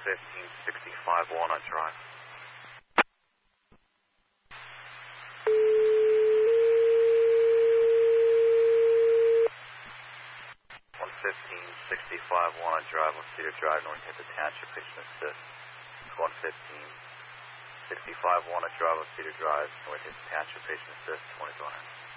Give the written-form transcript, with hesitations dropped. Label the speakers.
Speaker 1: 11565 Walnut Drive. 11565 Walnut Drive on Cedar Drive, North Hampton Township, patient assist. 11565 Walnut Drive on Cedar Drive, North Hampton Township, patient assist, 20 going in.